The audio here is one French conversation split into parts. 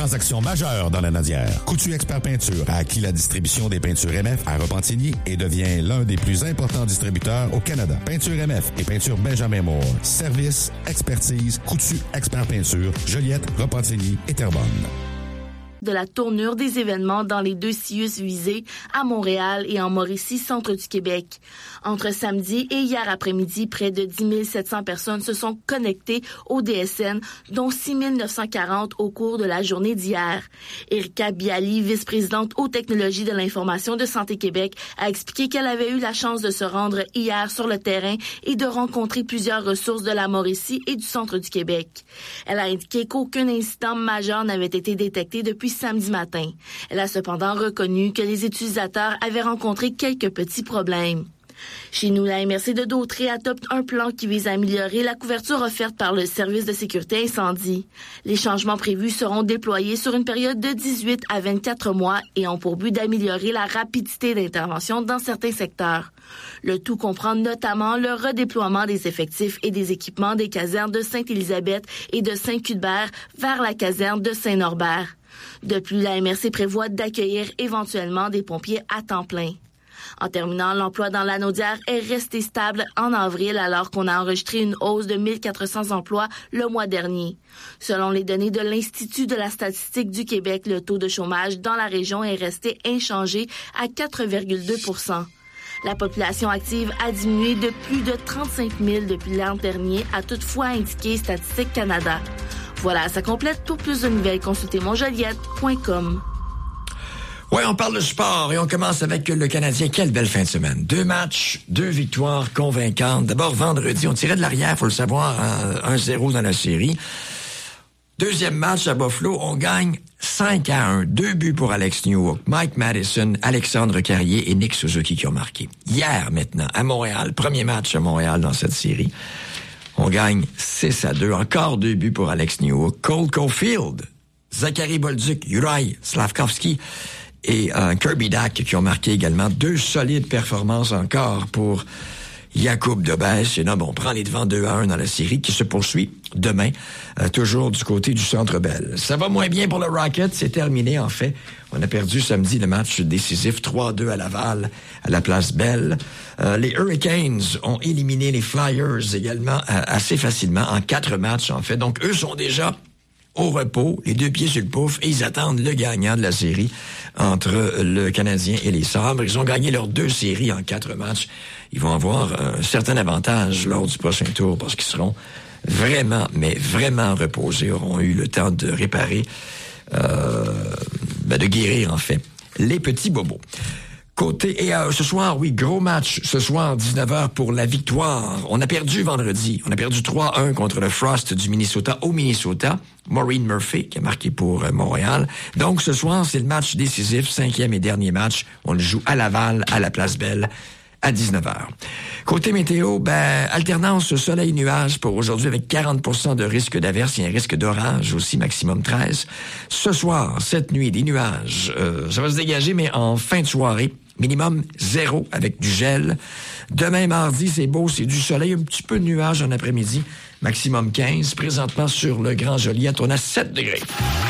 transaction majeure dans la Nadière. Coutu Expert Peinture a acquis la distribution des peintures MF à Repentigny et devient l'un des plus importants distributeurs au Canada. Peinture MF et peinture Benjamin Moore. Service, expertise, Coutu Expert Peinture, Joliette, Repentigny et Terrebonne. De la tournure des événements dans les deux CIUS visés à Montréal et en Mauricie, centre du Québec. Entre samedi et hier après-midi, près de 10 700 personnes se sont connectées au DSN, dont 6 940 au cours de la journée d'hier. Erika Bialy, vice-présidente aux technologies de l'information de Santé Québec, a expliqué qu'elle avait eu la chance de se rendre hier sur le terrain et de rencontrer plusieurs ressources de la Mauricie et du centre du Québec. Elle a indiqué qu'aucun incident majeur n'avait été détecté depuis samedi matin. Elle a cependant reconnu que les utilisateurs avaient rencontré quelques petits problèmes. Chez nous, la MRC de Dautré adopte un plan qui vise à améliorer la couverture offerte par le service de sécurité incendie. Les changements prévus seront déployés sur une période de 18 à 24 mois et ont pour but d'améliorer la rapidité d'intervention dans certains secteurs. Le tout comprend notamment le redéploiement des effectifs et des équipements des casernes de Sainte-Élisabeth et de Saint-Cuthbert vers la caserne de Saint-Norbert. De plus, la MRC prévoit d'accueillir éventuellement des pompiers à temps plein. En terminant, l'emploi dans la Naudière est resté stable en avril alors qu'on a enregistré une hausse de 1400 emplois le mois dernier. Selon les données de l'Institut de la statistique du Québec, le taux de chômage dans la région est resté inchangé à 4,2 %. La population active a diminué de plus de 35 000 depuis l'an dernier, a toutefois indiqué Statistique Canada. Voilà, ça complète. Pour plus de nouvelles, consultez monjoliette.com. Ouais, on parle de sport et on commence avec le Canadien. Quelle belle fin de semaine. 2 matchs, 2 victoires convaincantes. D'abord, vendredi, on tirait de l'arrière, faut le savoir, 1-0 dans la série. Deuxième match à Buffalo, on gagne 5-1. 2 buts pour Alex Newhook, Mike Madison, Alexandre Carrier et Nick Suzuki qui ont marqué. Hier, maintenant, à Montréal, premier match à Montréal dans cette série. On gagne 6-2. Encore 2 buts pour Alex Newhook, Cole Caulfield, Zachary Bolduc, Juraj Slavkovski et Kirby Dack qui ont marqué également. 2 solides performances encore pour Jakub Dobes. Et là, on prend les devants 2-1 dans la série qui se poursuit demain, toujours du côté du Centre Bell. Ça va moins bien pour le Rocket, c'est terminé en fait. On a perdu samedi le match décisif 3-2 à Laval, à la place Bell. Les Hurricanes ont éliminé les Flyers également assez facilement en 4 matchs en fait. Donc eux sont déjà au repos, les 2 pieds sur le pouf, et ils attendent le gagnant de la série entre le Canadien et les Sabres. Ils ont gagné leurs 2 séries en 4 matchs. Ils vont avoir un certain avantage lors du prochain tour parce qu'ils seront vraiment, mais vraiment reposés, auront eu le temps de réparer, de guérir en fait, les petits bobos. Et ce soir, oui, gros match ce soir, 19h pour la victoire. On a perdu vendredi. On a perdu 3-1 contre le Frost du Minnesota au Minnesota. Maureen Murphy qui a marqué pour Montréal. Donc ce soir, c'est le match décisif, 5e et dernier match. On le joue à Laval, à la Place Belle, à 19h. Côté météo, alternance soleil-nuage pour aujourd'hui avec 40% de risque d'averse et un risque d'orage aussi, maximum 13. Ce soir, cette nuit, des nuages. Ça va se dégager, mais en fin de soirée, minimum 0 avec du gel. Demain, mardi, c'est beau, c'est du soleil, un petit peu de nuages en après-midi, maximum 15. Présentement, sur le Grand Joliette, on a 7 degrés.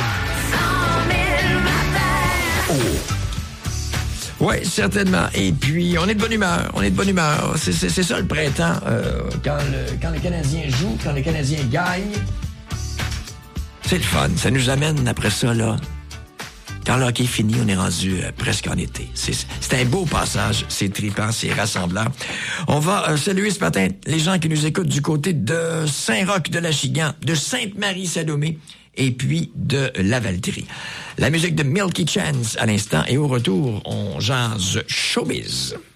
100 000 Oui, certainement. Et puis, on est de bonne humeur. C'est ça le printemps. Quand les Canadiens jouent, quand les Canadiens gagnent, c'est le fun. Ça nous amène après ça, là. Quand le hockey est fini, on est rendu presque en été. C'est un beau passage, c'est trippant, c'est rassemblant. On va saluer ce matin les gens qui nous écoutent du côté de Saint-Roch-de-l'Achigan, de Sainte-Marie-Salomé et puis de Lavaltrie. La musique de Milky Chance à l'instant et au retour, on jase showbiz.